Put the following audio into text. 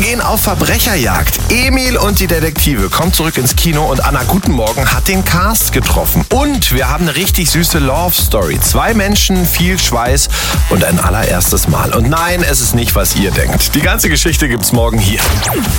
gehen auf Verbrecherjagd. Emil und die Detektive kommen zurück ins Kino und Anna Guten Morgen hat den Cast getroffen. Und wir haben eine richtig süße Love Story. 2 Menschen, viel Schweiß und ein allererstes Mal. Und nein, es ist nicht, was ihr denkt. Die ganze Geschichte gibt's morgen hier.